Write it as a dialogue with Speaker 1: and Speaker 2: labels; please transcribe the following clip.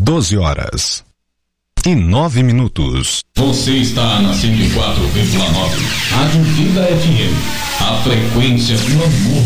Speaker 1: 12h09.
Speaker 2: Você está na 104,9. Rádio Vida FM. A frequência do amor.